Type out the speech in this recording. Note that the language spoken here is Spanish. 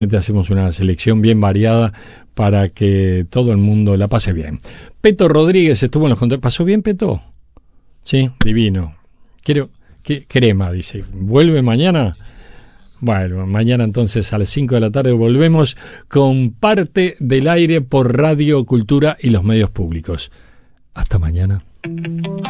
Hacemos una selección bien variada para que todo el mundo la pase bien. Peto Rodríguez estuvo en los controles. ¿Pasó bien, Peto? Sí, divino. Crema, dice. ¿Vuelve mañana? Bueno, mañana entonces a las 5 de la tarde volvemos con Parte del Aire por Radio Cultura y los medios públicos. Hasta mañana.